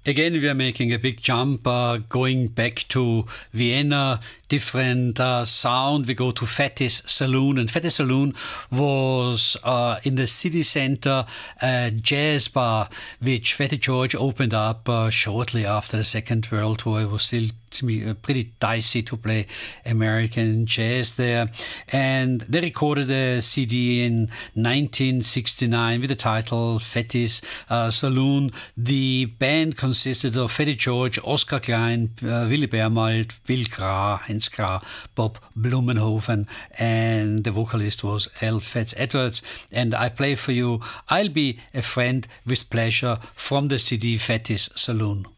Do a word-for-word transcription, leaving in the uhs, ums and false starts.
Again, we are making a big jump, uh, going back to Vienna, different uh, sound. We go to Fatty's Saloon, and Fatty's Saloon was uh, in the city center, a jazz bar, which Fatty George opened up uh, shortly after the Second World War. It was still to me, uh, pretty dicey to play American jazz there. And they recorded a C D in nineteen sixty-nine with the title Fatty's uh, Saloon. The band consisted of Fatty George, Oskar Klein, uh, Willy Bermald, Bill Gra, Heinz Gra, Bob Blumenhofen, and the vocalist was Al Fats Edwards. And I play for you I'll Be a Friend with Pleasure from the C D Fatty's Saloon.